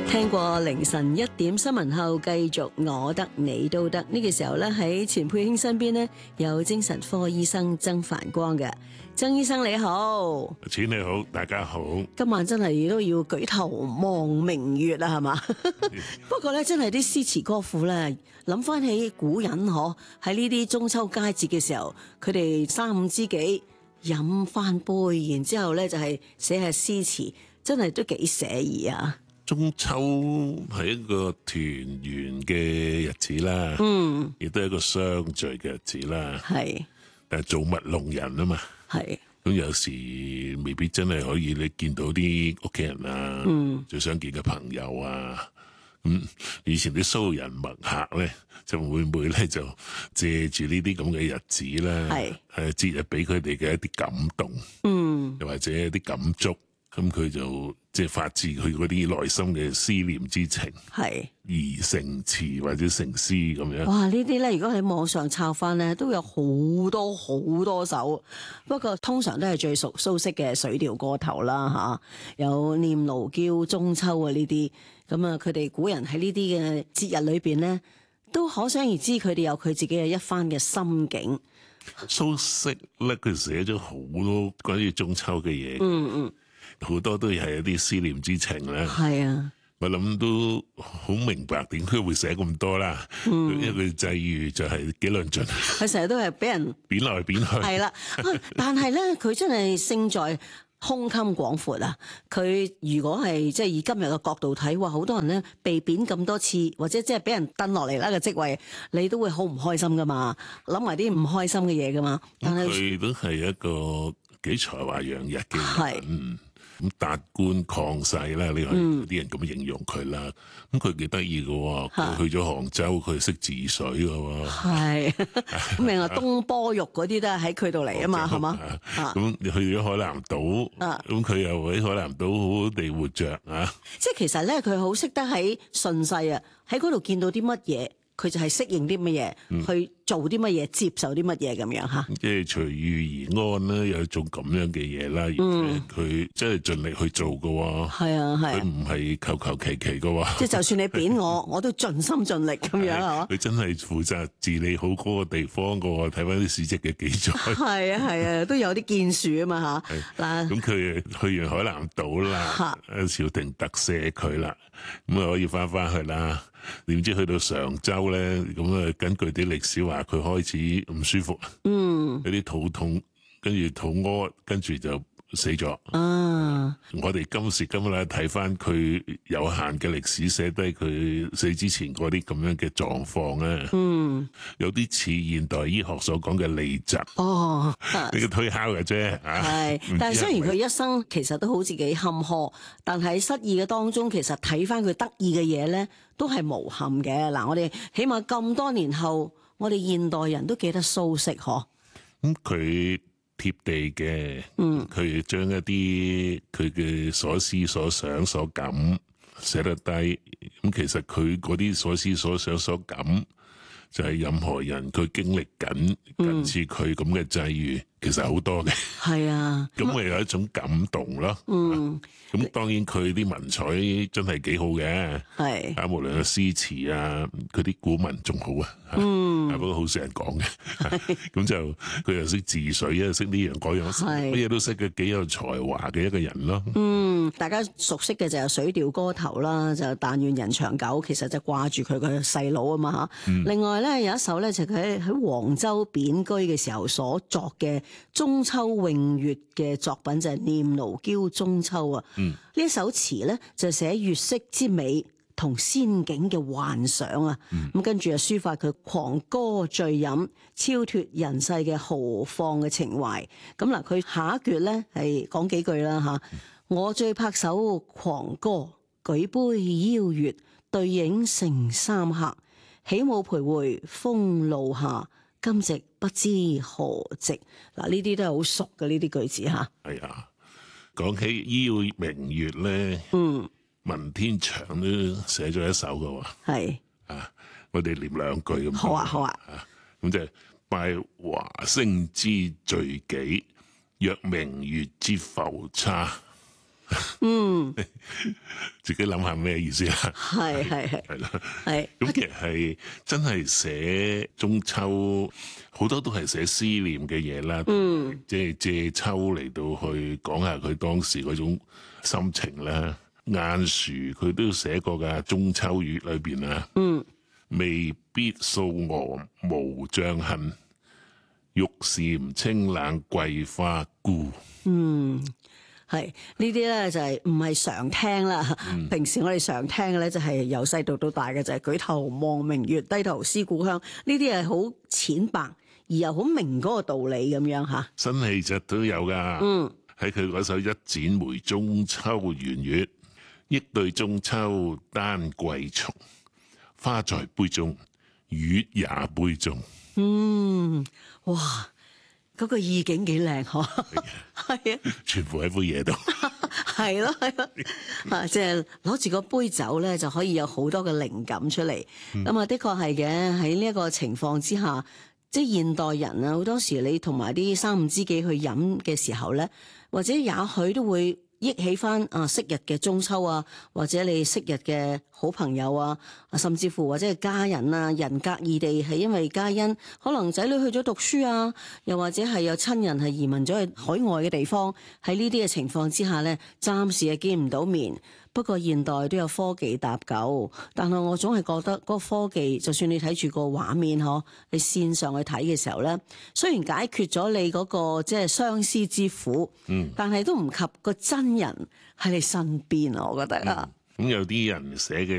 聽過凌晨1點新聞後，繼續我得你都得。呢個時候咧，喺錢佩卿身邊呢，有精神科醫生曾繁光嘅。曾醫生你好。 錢你好，大家好。 今晚真係都要舉頭望明月啦，係嘛？不過咧，真係啲詩詞歌賦咧，諗翻起古人喺呢啲中秋佳節嘅時候，佢哋三五知己飲翻杯，然之後咧就係寫下詩詞，真係都幾寫意啊！ 中秋係一個團圓嘅日子啦，亦都係一個相聚嘅日子啦。係，但係造物弄人啊嘛。係，咁有時未必真係可以你見到啲屋企人啊，最想見嘅朋友啊。咁以前啲騷人墨客咧，就會唔會咧就借住呢啲咁嘅日子咧，係節日俾佢哋嘅一啲感動，又或者一啲感觸。咁佢就即係發自佢嗰啲內心嘅思念之情，係而成詞或者成詩咁樣。哇！呢啲咧，如果喺網上抄翻咧，都有好多首。不過通常都係最熟蘇軾嘅《水調歌頭》啦，嚇，有《念奴嬌·中秋》啊呢啲。咁啊，佢哋古人喺呢啲嘅節日裏邊咧，都可想而知佢哋有佢自己嘅一番嘅心境。蘇軾咧，佢寫咗好多關於中秋嘅嘢。好多都係一啲思念之情咧，係啊，我諗都好明白點解會寫咁多啦。因為佢際遇就係幾論盡，佢成日都係俾人貶來貶去，係啦。但係咧，佢真係勝在胸襟廣闊啊！佢如果係即係以今日嘅角度睇，話好多人咧被貶咁多次，或者即係俾人掟落嚟啦嘅職位，你都會好唔開心噶嘛，諗埋啲唔開心嘅嘢噶嘛。但係佢都係一個幾才華洋溢嘅人。咁達官曠世啦，你可以有啲人咁形容佢啦。咁佢幾得意嘅喎，佢去咗杭州，佢識治水嘅喎。係，咁另外東坡肉嗰啲都係喺佢度嚟啊嘛，係嘛？咁你去咗海南島，咁佢又喺海南島好好地活着啊！即係其實咧，佢好識得喺順勢啊，喺嗰度見到啲乜嘢，佢就係適應啲乜嘢，去做啲乜嘢，接受啲乜嘢咁樣嚇。即係隨遇而安啦，有一種咁樣嘅嘢啦。而且佢真係盡力去做嘅喎。係啊，係。佢唔係求求其其嘅喎。即係就算你貶我，我都盡心盡力咁樣嚇。佢真係負責治理好嗰個地方嘅喎。睇翻啲史跡嘅記載。係啊，係啊，都有啲建樹啊嘛嚇。嗱，咁佢去完海南島啦，朝廷特赦佢啦，咁啊可以翻去啦。點知去到常州咧，咁啊根據啲歷史話佢開始唔舒服，有啲肚痛，跟住肚屙，跟住就死咗。我哋今時今日睇翻佢有限嘅歷史，寫低佢死之前嗰啲咁樣嘅狀況咧，有啲似現代醫學所講嘅痢疾。呢個推敲嘅啫。係，但係雖然佢一生其實都好似幾坎坷，但係失意嘅當中，其實睇翻佢得意嘅嘢咧，都係無憾嘅。嗱，我哋起碼咁多年後，我哋現代人都記得蘇軾嗬。咁佢貼地嘅，佢將一啲佢嘅所思所想所感寫得低。咁其實佢嗰啲所思所想所感，就係任何人佢經歷緊近似佢咁嘅際遇，其實好多嘅。係啊，咁咪有一種感動咯。咁當然佢啲文采真係幾好嘅。係啊，無論係詩詞啊，佢啲古文仲好啊。不過好少人講嘅。咁就佢又識治水，又識呢樣嗰樣，乜嘢都識嘅，幾有才華嘅一個人咯。大家熟悉嘅就係《水調歌頭》啦，就但願人長久，其實就掛住佢個細佬啊嘛嚇。另外咧有一首咧就佢喺黃州貶居嘅時候所作嘅中秋詠月嘅作品，就係《念奴嬌·中秋》啊。呢一首詞咧就寫月色之美同仙境嘅幻想啊。咁跟住就抒發佢狂歌醉飲、超脫人世嘅豪放嘅情懷。咁嗱，佢下一橛咧係講幾句啦嚇。我醉拍手狂歌，舉杯邀月，對影成三客。起舞徘徊風露下，今夕不知何夕。嗱，呢啲都係好熟嘅呢啲句子嚇。係啊，講起邀明月咧，文天祥都寫咗一首嘅喎。係啊，我哋念兩句咁。好啊，好啊。咁就係拜華星之罪己，若明月之浮差。 自己諗下咩意思啦。 係啦，咁其實係真係寫中秋，好多都係寫思念嘅嘢啦。即係借秋嚟到去講下佢當時嗰種心情啦。晏殊佢都寫過㗎，《中秋月》裏邊啊。未必素娥無將恨，玉蟾清冷桂花孤。 係呢啲咧就係唔係常聽啦。平時我哋常聽嘅咧就係由細讀到大嘅就係舉頭望明月，低頭思故鄉。呢啲係好淺白而又好明嗰個道理咁樣吓。 辛棄疾都有噶，喺佢嗰首《一剪梅》中秋圓月，憶對中秋丹桂叢，花在杯中，月也杯中。 哇！嗰個意境幾靚嗬，係啊， 全部喺杯嘢度， 係咯，即係攞住個杯酒咧，就可以有好多嘅靈感出嚟。咁啊，的確係嘅。喺呢一個情況之下，即係現代人啊，好多時你同埋啲三五知己去飲嘅時候咧，或者也許都會憶起翻昔日嘅中秋啊，或者你昔日嘅好朋友啊，甚至乎或者係家人啊，人隔異地係因為家因，可能仔女去咗讀書啊，又或者係有親人係移民咗去海外嘅地方，喺呢啲嘅情況之下呢，暫時係見唔到面。不過現代都有科技搭救，但係我總係覺得嗰個科技，就算你睇住個畫面嗬，你線上去睇嘅時候呢，雖然解決咗你嗰個即係相思之苦，但係都唔及個真人喺你身邊啊！我覺得啊， 咁有啲人寫嘅